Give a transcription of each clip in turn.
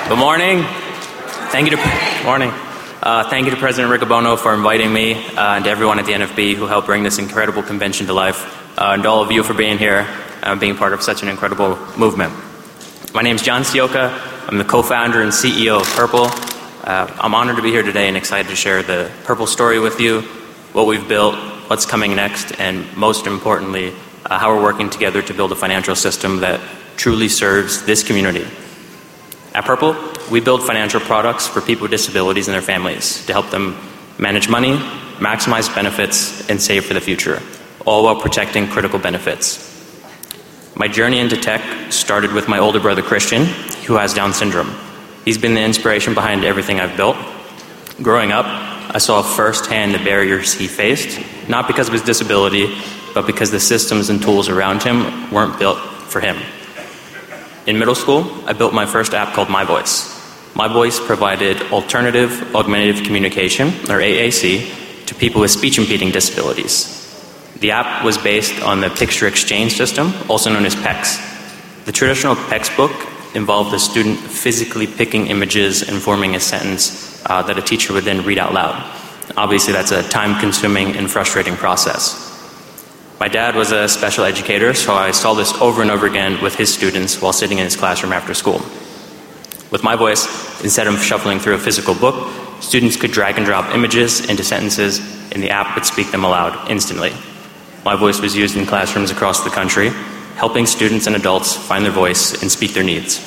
Good morning. Thank you to President Riccobono for inviting me, and to everyone at the NFB who helped bring this incredible convention to life, and to all of you for being here and being part of such an incredible movement. My name is John Sioka. I'm the co-founder and CEO of Purple. I'm honored to be here today and excited to share the Purple story with you, what we've built, what's coming next, and most importantly, how we're working together to build a financial system that truly serves this community. At Purple, we build financial products for people with disabilities and their families to help them manage money, maximize benefits, and save for the future, all while protecting critical benefits. My journey into tech started with my older brother Christian, who has Down syndrome. He's been the inspiration behind everything I've built. Growing up, I saw firsthand the barriers he faced, not because of his disability, but because the systems and tools around him weren't built for him. In middle school, I built my first app called My Voice. My Voice provided alternative augmentative communication, or AAC, to people with speech-impeding disabilities. The app was based on the picture exchange system, also known as PECS. The traditional PECS book involved the student physically picking images and forming a sentence that a teacher would then read out loud. Obviously, that's a time-consuming and frustrating process. My dad was a special educator, so I saw this over and over again with his students while sitting in his classroom after school. With My Voice, instead of shuffling through a physical book, students could drag and drop images into sentences, and the app would speak them aloud instantly. My Voice was used in classrooms across the country, helping students and adults find their voice and speak their needs.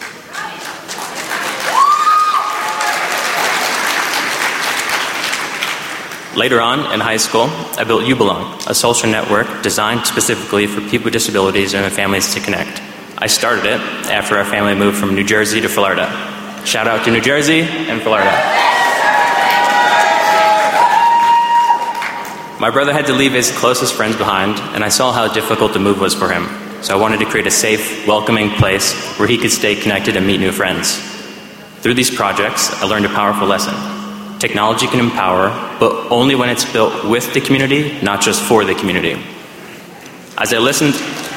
Later on, in high school, I built UBelong, a social network designed specifically for people with disabilities and their families to connect. I started it after our family moved from New Jersey to Florida. Shout out to New Jersey and Florida. My brother had to leave his closest friends behind, and I saw how difficult the move was for him. So I wanted to create a safe, welcoming place where he could stay connected and meet new friends. Through these projects, I learned a powerful lesson. Technology can empower, but only when it's built with the community, not just for the community. As I listened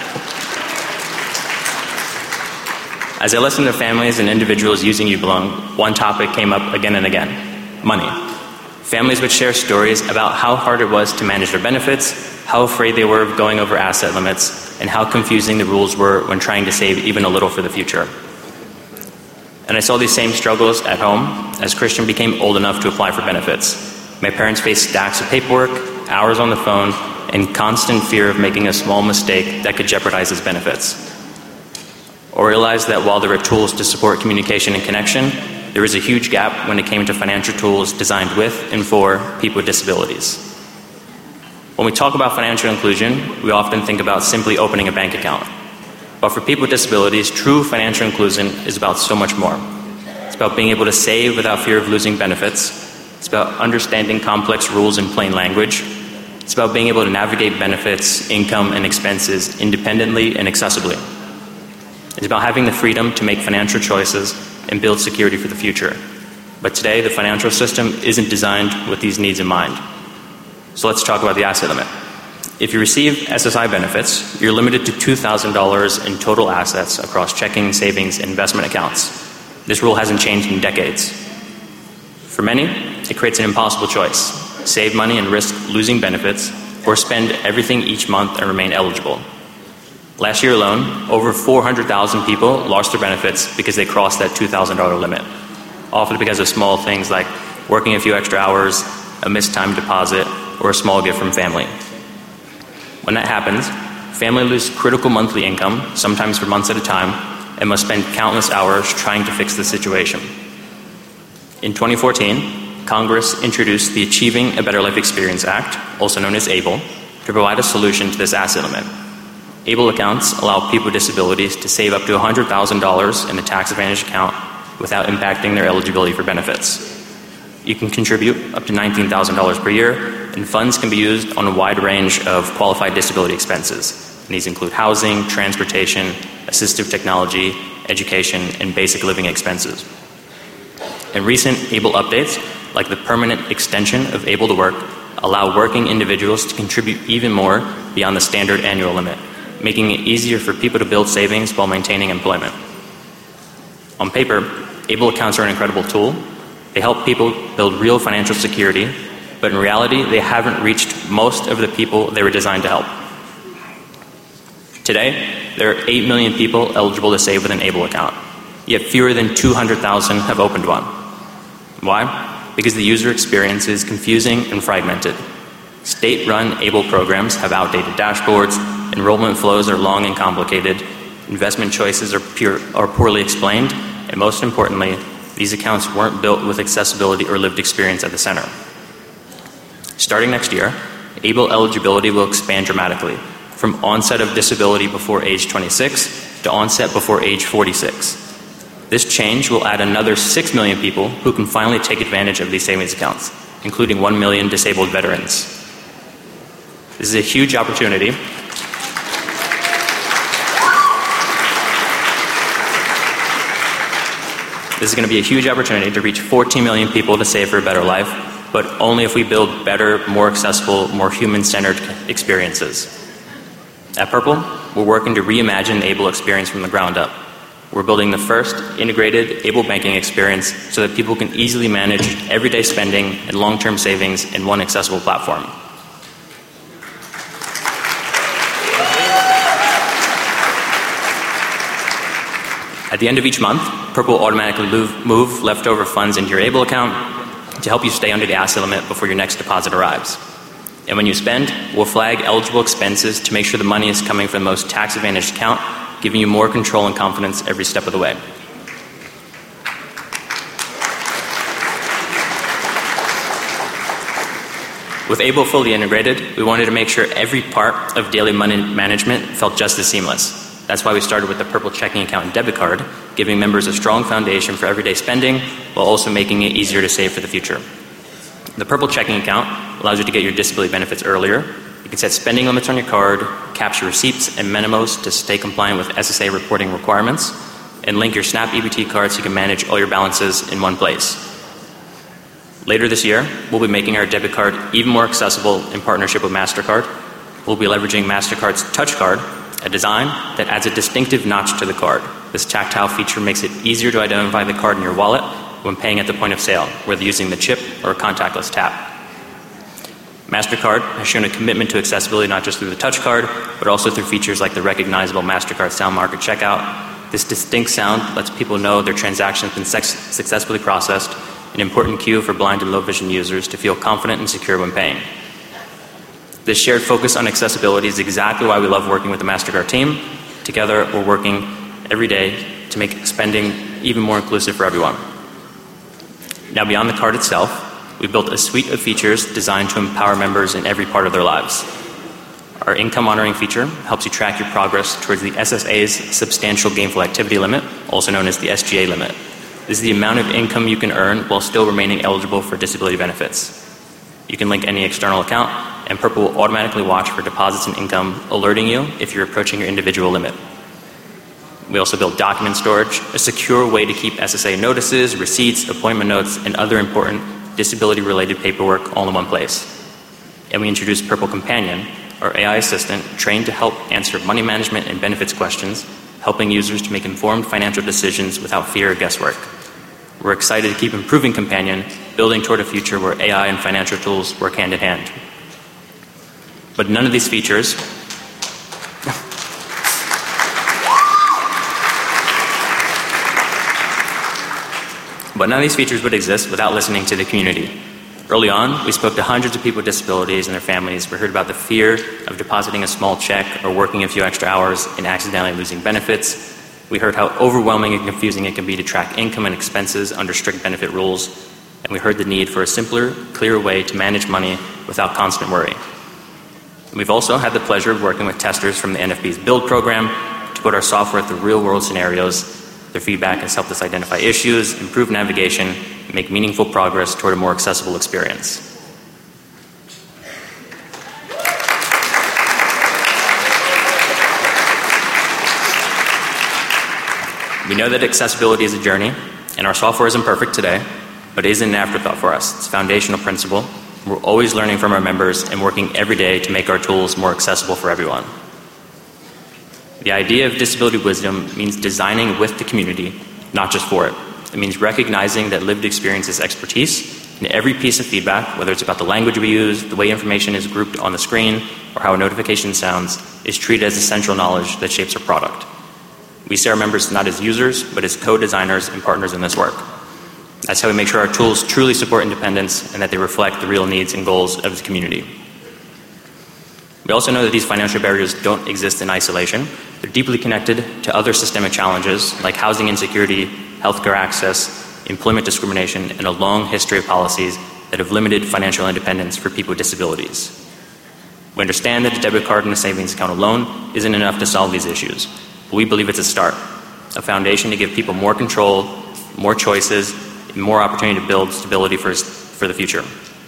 to families and individuals using UBelong, one topic came up again and again: money. Families would share stories about how hard it was to manage their benefits, how afraid they were of going over asset limits, and how confusing the rules were when trying to save even a little for the future. And I saw these same struggles at home as Christian became old enough to apply for benefits. My parents faced stacks of paperwork, hours on the phone, and constant fear of making a small mistake that could jeopardize his benefits. Or realized that while there were tools to support communication and connection, there was a huge gap when it came to financial tools designed with and for people with disabilities. When we talk about financial inclusion, we often think about simply opening a bank account. But for people with disabilities, true financial inclusion is about so much more. It's about being able to save without fear of losing benefits. It's about understanding complex rules in plain language. It's about being able to navigate benefits, income, and expenses independently and accessibly. It's about having the freedom to make financial choices and build security for the future. But today, the financial system isn't designed with these needs in mind. So let's talk about the asset limit. If you receive SSI benefits, you're limited to $2,000 in total assets across checking, savings, and investment accounts. This rule hasn't changed in decades. For many, it creates an impossible choice: save money and risk losing benefits, or spend everything each month and remain eligible. Last year alone, over 400,000 people lost their benefits because they crossed that $2,000 limit, often because of small things like working a few extra hours, a missed time deposit, or a small gift from family. When that happens, families lose critical monthly income, sometimes for months at a time, and must spend countless hours trying to fix the situation. In 2014, Congress introduced the Achieving a Better Life Experience Act, also known as ABLE, to provide a solution to this asset limit. ABLE accounts allow people with disabilities to save up to $100,000 in a tax advantage account without impacting their eligibility for benefits. You can contribute up to $19,000 per year, and funds can be used on a wide range of qualified disability expenses. And these include housing, transportation, assistive technology, education, and basic living expenses. And recent ABLE updates, like the permanent extension of ABLE to Work, allow working individuals to contribute even more beyond the standard annual limit, making it easier for people to build savings while maintaining employment. On paper, Able accounts are an incredible tool. They help people build real financial security, but in reality, they haven't reached most of the people they were designed to help. Today, there are 8 million people eligible to save with an Able account, yet fewer than 200,000 have opened one. Why? Because the user experience is confusing and fragmented. State-run Able programs have outdated dashboards, enrollment flows are long and complicated, investment choices are poorly explained, and most importantly, these accounts weren't built with accessibility or lived experience at the center. Starting next year, Able eligibility will expand dramatically, from onset of disability before age 26 to onset before age 46. This change will add another 6 million people who can finally take advantage of these savings accounts, including 1 million disabled veterans. This is a huge opportunity. This is going to be a huge opportunity to reach 14 million people to save for a better life, but only if we build better, more accessible, more human-centered experiences. At Purple, we're working to reimagine the Able experience from the ground up. We're building the first integrated Able banking experience so that people can easily manage everyday spending and long-term savings in one accessible platform. At the end of each month, Purple will automatically move leftover funds into your Able account to help you stay under the asset limit before your next deposit arrives. And when you spend, we'll flag eligible expenses to make sure the money is coming from the most tax-advantaged account, giving you more control and confidence every step of the way. With Able fully integrated, we wanted to make sure every part of daily money management felt just as seamless. That's why we started with the Purple checking account and debit card, giving members a strong foundation for everyday spending while also making it easier to save for the future. The Purple checking account allows you to get your disability benefits earlier. You can set spending limits on your card, capture receipts and memos to stay compliant with SSA reporting requirements, and link your SNAP EBT card so you can manage all your balances in one place. Later this year, we'll be making our debit card even more accessible in partnership with MasterCard. We'll be leveraging MasterCard's Touch Card, a design that adds a distinctive notch to the card. This tactile feature makes it easier to identify the card in your wallet when paying at the point of sale, whether using the chip or a contactless tap. MasterCard has shown a commitment to accessibility not just through the Touch Card, but also through features like the recognizable MasterCard sound mark at checkout. This distinct sound lets people know their transaction has been successfully processed, an important cue for blind and low vision users to feel confident and secure when paying. This shared focus on accessibility is exactly why we love working with the MasterCard team. Together, we're working every day to make spending even more inclusive for everyone. Now, beyond the card itself, we've built a suite of features designed to empower members in every part of their lives. Our income monitoring feature helps you track your progress towards the SSA's substantial gainful activity limit, also known as the SGA limit. This is the amount of income you can earn while still remaining eligible for disability benefits. You can link any external account, and Purple will automatically watch for deposits and income, alerting you if you're approaching your individual limit. We also built document storage, a secure way to keep SSA notices, receipts, appointment notes, and other important disability-related paperwork all in one place. And we introduced Purple Companion, our AI assistant trained to help answer money management and benefits questions, helping users to make informed financial decisions without fear or guesswork. We're excited to keep improving Companion, building toward a future where AI and financial tools work hand in hand. But none of these features would exist without listening to the community. Early on, we spoke to hundreds of people with disabilities and their families. We heard about the fear of depositing a small check or working a few extra hours and accidentally losing benefits. We heard how overwhelming and confusing it can be to track income and expenses under strict benefit rules. And we heard the need for a simpler, clearer way to manage money without constant worry. We've also had the pleasure of working with testers from the NFB's Build program to put our software through real-world scenarios. Their feedback has helped us identify issues, improve navigation, and make meaningful progress toward a more accessible experience. We know that accessibility is a journey, and our software isn't perfect today, but it isn't an afterthought for us. It's a foundational principle. We're always learning from our members and working every day to make our tools more accessible for everyone. The idea of disability wisdom means designing with the community, not just for it. It means recognizing that lived experience is expertise, and every piece of feedback, whether it's about the language we use, the way information is grouped on the screen, or how a notification sounds, is treated as essential knowledge that shapes our product. We see our members not as users, but as co-designers and partners in this work. That's how we make sure our tools truly support independence and that they reflect the real needs and goals of the community. We also know that these financial barriers don't exist in isolation. They're deeply connected to other systemic challenges like housing insecurity, healthcare access, employment discrimination, and a long history of policies that have limited financial independence for people with disabilities. We understand that a debit card and a savings account alone isn't enough to solve these issues, but we believe it's a start, a foundation to give people more control, more choices, and more opportunity to build stability for the future.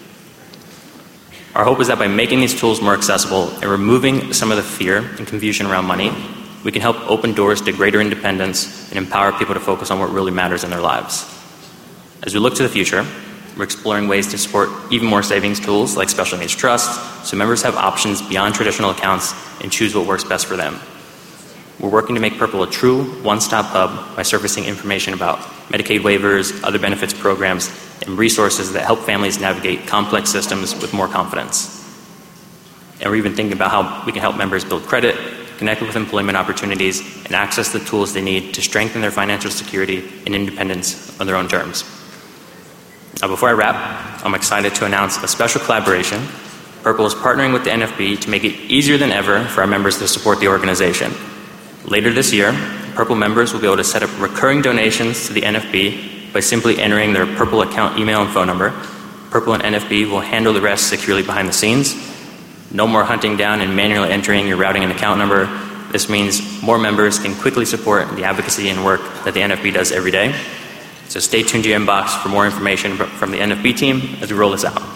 Our hope is that by making these tools more accessible and removing some of the fear and confusion around money, we can help open doors to greater independence and empower people to focus on what really matters in their lives. As we look to the future, we're exploring ways to support even more savings tools like special needs trusts, so members have options beyond traditional accounts and choose what works best for them. We're working to make Purple a true one-stop hub by surfacing information about Medicaid waivers, other benefits programs, and resources that help families navigate complex systems with more confidence. And we're even thinking about how we can help members build credit, connect with employment opportunities, and access the tools they need to strengthen their financial security and independence on their own terms. Now, before I wrap, I'm excited to announce a special collaboration. Purple is partnering with the NFB to make it easier than ever for our members to support the organization. Later this year, Purple members will be able to set up recurring donations to the NFB by simply entering their Purple account email and phone number. Purple and NFB will handle the rest securely behind the scenes. No more hunting down and manually entering your routing and account number. This means more members can quickly support the advocacy and work that the NFB does every day. So stay tuned to your inbox for more information from the NFB team as we roll this out.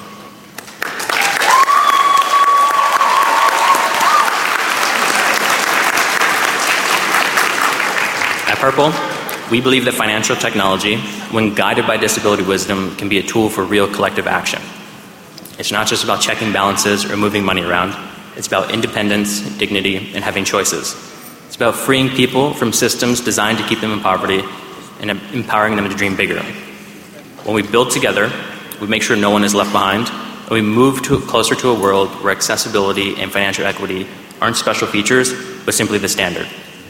At Purple, we believe that financial technology, when guided by disability wisdom, can be a tool for real collective action. It's not just about checking balances or moving money around. It's about independence, dignity, and having choices. It's about freeing people from systems designed to keep them in poverty and empowering them to dream bigger. When we build together, we make sure no one is left behind, and we move closer to a world where accessibility and financial equity aren't special features, but simply the standard.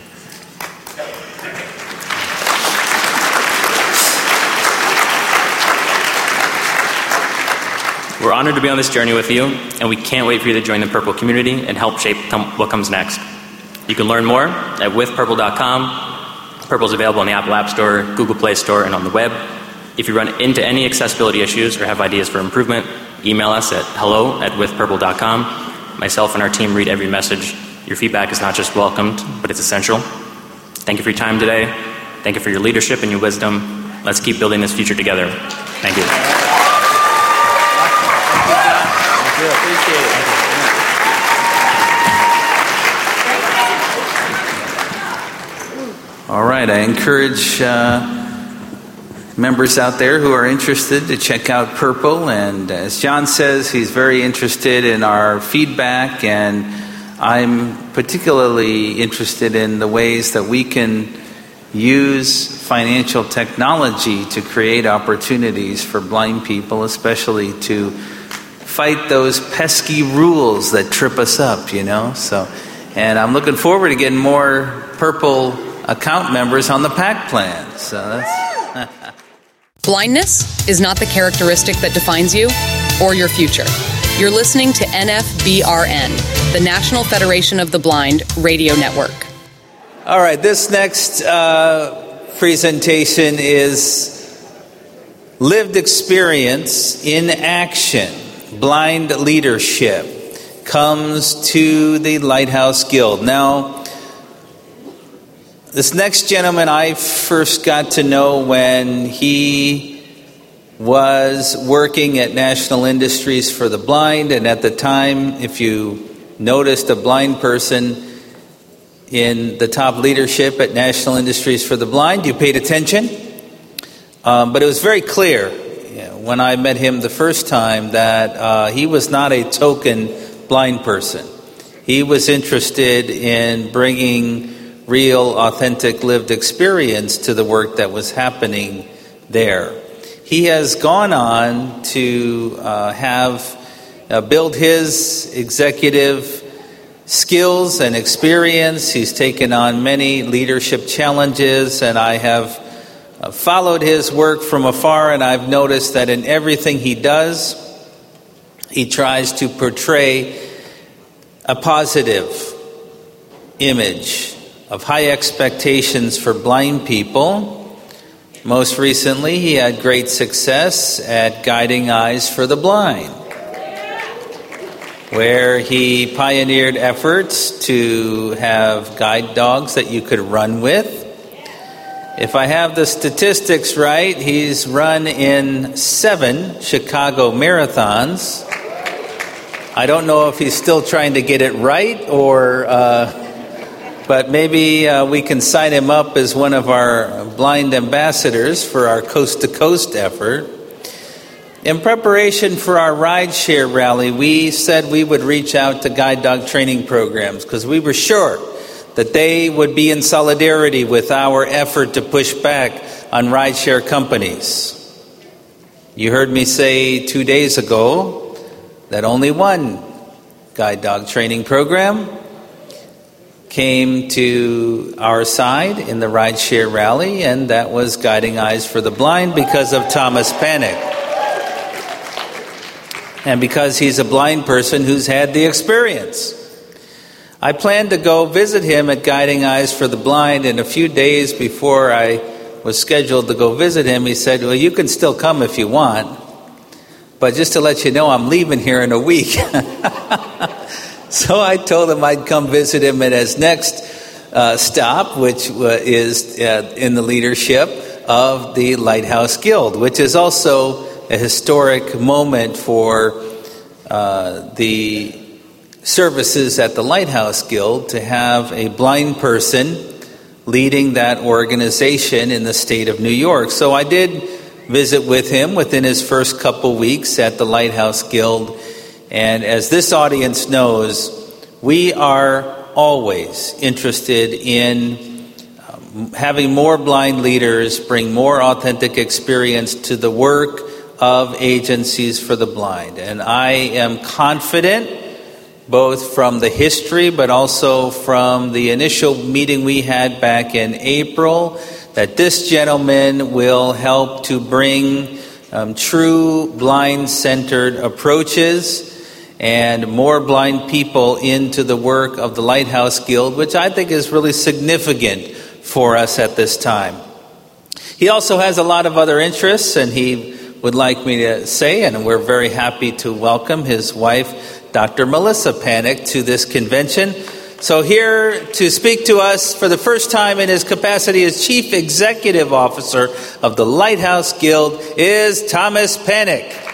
We're honored to be on this journey with you, and we can't wait for you to join the Purple community and help shape what comes next. You can learn more at withpurple.com. Purple is available on the Apple App Store, Google Play Store, and on the web. If you run into any accessibility issues or have ideas for improvement, email us at hello@withpurple.com. Myself and our team read every message. Your feedback is not just welcomed, but it's essential. Thank you for your time today. Thank you for your leadership and your wisdom. Let's keep building this future together. Thank you. Thank you. Appreciate it. All right, I encourage members out there who are interested to check out Purple. And as John says, he's very interested in our feedback, and I'm particularly interested in the ways that we can use financial technology to create opportunities for blind people, especially to fight those pesky rules that trip us up, and I'm looking forward to getting more Purple account members on the PAC plan. So that's Blindness is not the characteristic that defines you or your future. You're listening to NFBRN, the National Federation of the Blind radio network. All right, this next presentation is Lived Experience in Action, Blind Leadership, comes to the Lighthouse Guild. Now, this next gentleman I first got to know when he was working at National Industries for the Blind, and at the time, if you noticed a blind person in the top leadership at National Industries for the Blind, you paid attention. But it was very clear when I met him the first time that he was not a token blind person. He was interested in bringing real, authentic, lived experience to the work that was happening there. He has gone on to build his executive skills and experience. He's taken on many leadership challenges, and I have followed his work from afar, and I've noticed that in everything he does, he tries to portray a positive image of high expectations for blind people. Most recently, he had great success at Guiding Eyes for the Blind, where he pioneered efforts to have guide dogs that you could run with. If I have the statistics right, he's run in 7 Chicago marathons. I don't know if he's still trying to get it right, but maybe we can sign him up as one of our blind ambassadors for our coast-to-coast effort. In preparation for our rideshare rally, we said we would reach out to guide dog training programs because we were sure that they would be in solidarity with our effort to push back on rideshare companies. You heard me say 2 days ago that only one guide dog training program came to our side in the rideshare rally, and that was Guiding Eyes for the Blind because of Thomas Panek. And because he's a blind person who's had the experience. I planned to go visit him at Guiding Eyes for the Blind, and a few days before I was scheduled to go visit him, he said, well, you can still come if you want, but just to let you know, I'm leaving here in a week. So I told him I'd come visit him at his next stop, which is in the leadership of the Lighthouse Guild, which is also a historic moment for the services at the Lighthouse Guild to have a blind person leading that organization in the state of New York. So I did visit with him within his first couple weeks at the Lighthouse Guild. And as this audience knows, we are always interested in having more blind leaders bring more authentic experience to the work of agencies for the blind. And I am confident, both from the history but also from the initial meeting we had back in April, that this gentleman will help to bring true blind-centered approaches and more blind people into the work of the Lighthouse Guild, which I think is really significant for us at this time. He also has a lot of other interests, and he would like me to say, and we're very happy to welcome his wife, Dr. Melissa Panek, to this convention. So here to speak to us for the first time in his capacity as Chief Executive Officer of the Lighthouse Guild is Thomas Panek.